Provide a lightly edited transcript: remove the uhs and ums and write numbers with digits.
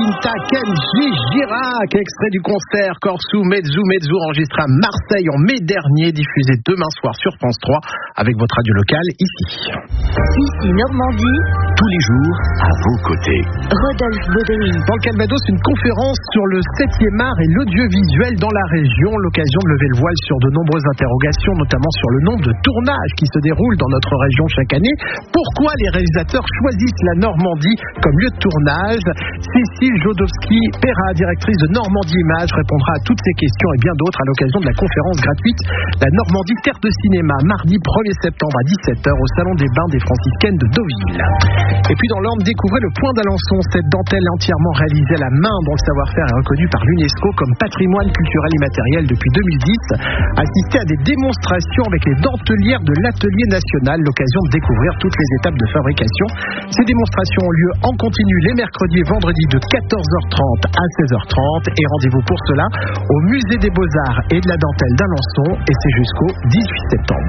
Giacinta Kenji Girac, extrait du concert Corso Mezzo Mezzo enregistré à Marseille en mai dernier, diffusé demain soir sur France 3 avec votre radio locale ici. Ici Normandie, tous les jours à vos côtés. Rodolphe Baudry. Dans le Calvados, une conférence sur le 7e art et l'audiovisuel dans la région, l'occasion de lever le voile sur de nombreuses interrogations, notamment sur le nombre de tournages qui se déroulent dans notre région chaque année. Pourquoi les réalisateurs choisissent la Normandie comme lieu de tournage? Cécile Jodowski-Perra, directrice de Normandie Images, répondra à toutes ces questions et bien d'autres à l'occasion de la conférence gratuite La Normandie Terre de Cinéma, mardi 1er septembre à 17h au Salon des Bains des Franciscaines de Deauville. Et puis dans l'Orne, découvrez le Point d'Alençon, cette dentelle entièrement réalisée à la main dont le savoir-faire est reconnu par l'UNESCO comme patrimoine culturel immatériel depuis 2010. Assistez à des démonstrations avec les dentelières de l'Atelier National, l'occasion de découvrir toutes les étapes de fabrication. Ces démonstrations ont lieu en continu les mercredis et vendredis de 14h30 à 16h30 et rendez-vous pour cela au Musée des Beaux-Arts et de la Dentelle d'Alençon et c'est jusqu'au 18 septembre.